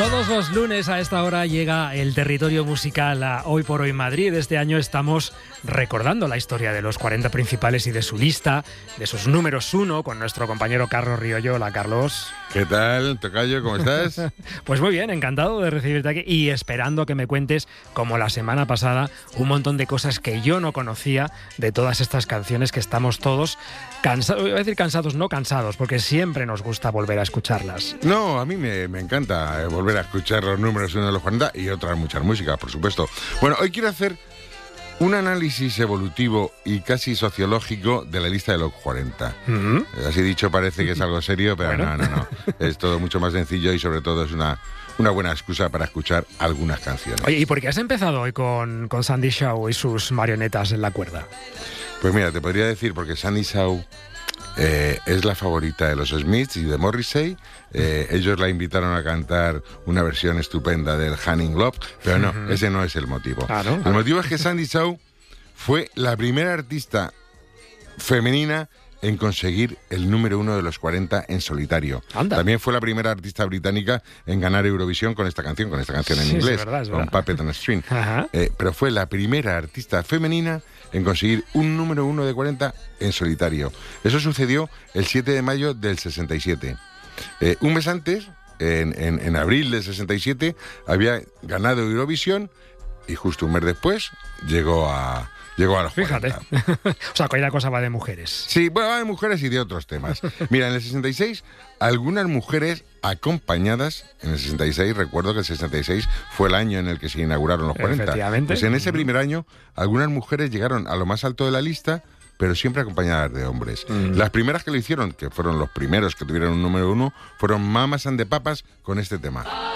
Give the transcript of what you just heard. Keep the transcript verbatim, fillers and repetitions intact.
Todos los lunes a esta hora llega el territorio musical a Hoy por Hoy Madrid. Este año estamos recordando la historia de los cuarenta principales y de su lista, de sus números uno, con nuestro compañero Carlos Riollo. Hola, Carlos. ¿Qué tal, tocayo? ¿Cómo estás? Pues muy bien, encantado de recibirte aquí y esperando que me cuentes, como la semana pasada, un montón de cosas que yo no conocía de todas estas canciones que estamos todos cansados, voy a decir cansados, no cansados, porque siempre nos gusta volver a escucharlas. No, a mí me, me encanta volver a escuchar los números uno de los cuarenta y otras muchas músicas, por supuesto. Bueno, hoy quiero hacer un análisis evolutivo y casi sociológico de la lista de los cuarenta. Mm-hmm. Así dicho parece que es algo serio, pero bueno. no, no, no. Es todo mucho más sencillo y sobre todo es una, una buena excusa para escuchar algunas canciones. Oye, ¿y por qué has empezado hoy con, con Sandy Shaw y sus marionetas en la cuerda? Pues mira, te podría decir porque Sandy Shaw Eh, es la favorita de los Smiths y de Morrissey. Eh, ellos la invitaron a cantar una versión estupenda del Honey Love, pero no, uh-huh. ese no es el motivo. Ah, ¿no? El motivo es que Sandy Shaw fue la primera artista femenina en conseguir el número uno de los cuarenta en solitario. Anda. También fue la primera artista británica en ganar Eurovisión con esta canción, con esta canción en sí, inglés, es verdad, es con verdad. Puppet on a String. Uh-huh. Eh, pero fue la primera artista femenina en conseguir un número uno de cuarenta en solitario. Eso sucedió el siete de mayo del sesenta y siete. Eh, un mes antes, en, en, en abril del sesenta y siete, había ganado Eurovisión y justo un mes después llegó a... Llegó a los Fíjate. O sea, que ahí la cosa va de mujeres. Sí, bueno, va de mujeres y de otros temas. Mira, en el sesenta y seis, algunas mujeres acompañadas, en el sesenta y seis, recuerdo que el sesenta y seis fue el año en el que se inauguraron los cuarenta. Efectivamente. Pues en ese primer año, algunas mujeres llegaron a lo más alto de la lista, pero siempre acompañadas de hombres. Mm. Las primeras que lo hicieron, que fueron los primeros que tuvieron un número uno, fueron Mamas and the Papas con este tema.